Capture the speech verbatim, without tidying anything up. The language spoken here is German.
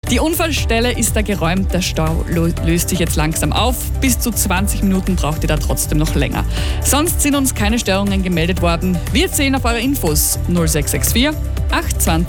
Die Unfallstelle ist da geräumt, der Stau löst sich jetzt langsam auf. Bis zu zwanzig Minuten braucht ihr da trotzdem noch länger. Sonst sind uns keine Störungen gemeldet worden. Wir zählen auf eure Infos null sechs sechs vier acht zwei null